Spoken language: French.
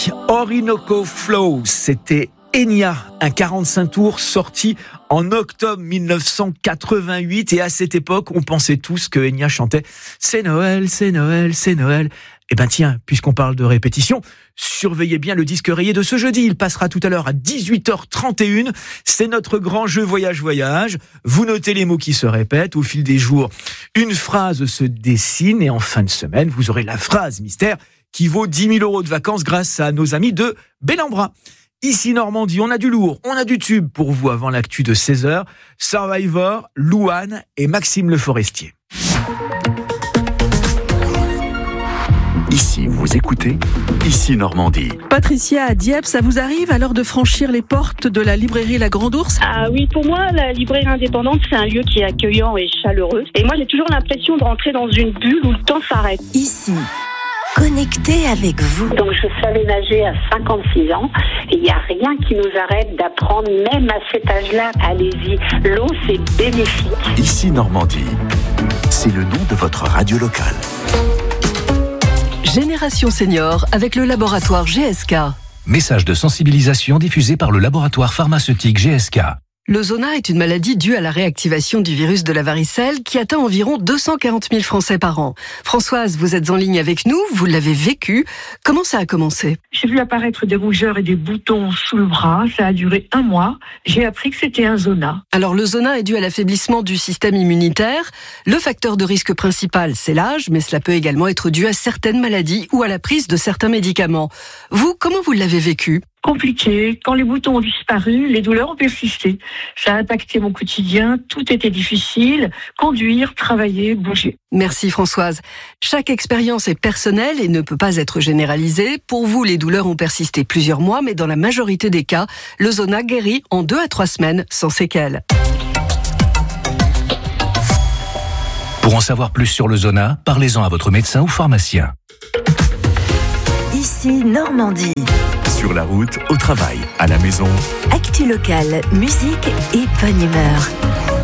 Orinoco Flow, c'était Enya, un 45 tours sorti en octobre 1988. Et à cette époque, on pensait tous que Enya chantait « C'est Noël, c'est Noël, c'est Noël ». Eh ben tiens, puisqu'on parle de répétition, surveillez bien le disque rayé de ce jeudi. Il passera tout à l'heure à 18h31. C'est notre grand jeu voyage. Vous notez les mots qui se répètent. Au fil des jours, une phrase se dessine et en fin de semaine, vous aurez la phrase mystère qui vaut 10 000 € de vacances grâce à nos amis de Bellambra. Ici Normandie, on a du lourd, on a du tube pour vous avant l'actu de 16h. Survivor, Louane et Maxime Le Forestier. Ici, vous écoutez Ici Normandie. Patricia à Dieppe, ça vous arrive alors de franchir les portes de la librairie La Grande Ourse ? Ah oui, pour moi, la librairie indépendante, c'est un lieu qui est accueillant et chaleureux. Et moi, j'ai toujours l'impression de rentrer dans une bulle où le temps s'arrête. Ici, connecté avec vous. Donc je savais nager à 56 ans et il n'y a rien qui nous arrête d'apprendre, même à cet âge-là. Allez-y, l'eau c'est bénéfique. Ici Normandie, c'est le nom de votre radio locale. Génération Senior avec le laboratoire GSK. Message de sensibilisation diffusé par le laboratoire pharmaceutique GSK. Le zona est une maladie due à la réactivation du virus de la varicelle qui atteint environ 240 000 Français par an. Françoise, vous êtes en ligne avec nous, vous l'avez vécu. Comment ça a commencé ? J'ai vu apparaître des rougeurs et des boutons sous le bras. Ça a duré 1 mois. J'ai appris que c'était un zona. Alors le zona est dû à l'affaiblissement du système immunitaire. Le facteur de risque principal, c'est l'âge, mais cela peut également être dû à certaines maladies ou à la prise de certains médicaments. Vous, comment vous l'avez vécu ? Compliqué. Quand les boutons ont disparu, les douleurs ont persisté. Ça a impacté mon quotidien. Tout était difficile. Conduire, travailler, bouger. Merci Françoise. Chaque expérience est personnelle et ne peut pas être généralisée. Pour vous, les douleurs ont persisté plusieurs mois, mais dans la majorité des cas, le zona guérit en 2 à 3 semaines sans séquelles. Pour en savoir plus sur le zona, parlez-en à votre médecin ou pharmacien. Ici Normandie. Sur la route, au travail, à la maison. Actu locale, musique et bonne humeur.